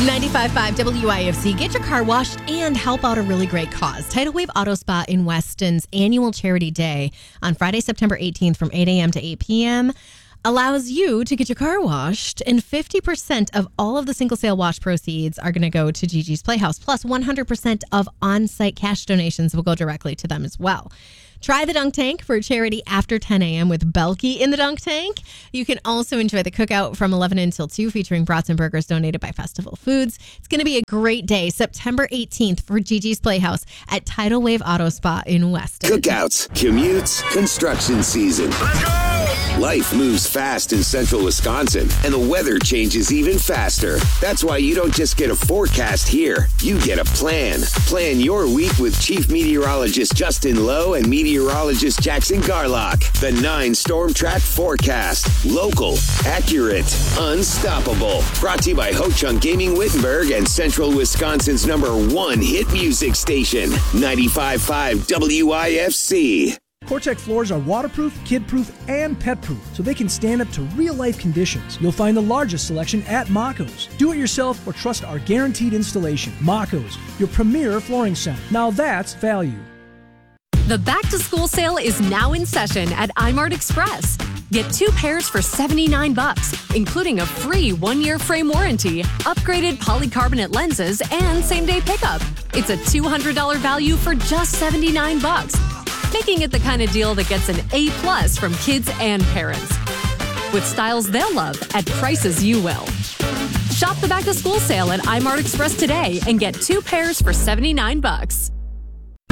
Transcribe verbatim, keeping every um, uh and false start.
ninety-five point five W I F C. Get your car washed and help out a really great cause. Tidal Wave Auto Spa in Weston's annual charity day on Friday, September eighteenth from eight a.m. to eight p.m. allows you to get your car washed, and fifty percent of all of the single sale wash proceeds are going to go to Gigi's Playhouse. Plus, one hundred percent of on-site cash donations will go directly to them as well. Try the Dunk Tank for charity after ten a.m. with Belky in the Dunk Tank. You can also enjoy the cookout from eleven until two featuring brats and burgers donated by Festival Foods. It's going to be a great day, September eighteenth for Gigi's Playhouse at Tidal Wave Auto Spa in Weston. Cookouts, commutes, construction season. Let's go! Life moves fast in central Wisconsin, and the weather changes even faster. That's why you don't just get a forecast here. You get a plan. Plan your week with Chief Meteorologist Justin Lowe and Meteorologist Jackson Garlock. The nine Storm Track Forecast. Local, accurate, unstoppable. Brought to you by Ho Chunk Gaming Wittenberg and Central Wisconsin's number one hit music station, ninety-five point five W I F C. CoreTech floors are waterproof, kid-proof, and pet-proof, so they can stand up to real-life conditions. You'll find the largest selection at Maco's. Do it yourself or trust our guaranteed installation. Maco's, your premier flooring center. Now that's value. The back-to-school sale is now in session at iMart Express. Get two pairs for seventy-nine bucks, including a free one-year frame warranty, upgraded polycarbonate lenses, and same-day pickup. It's a two hundred dollars value for just seventy-nine bucks. Making it the kind of deal that gets an A plus from kids and parents. With styles they'll love at prices you will. Shop the back to school sale at iMart Express today and get two pairs for seventy-nine bucks.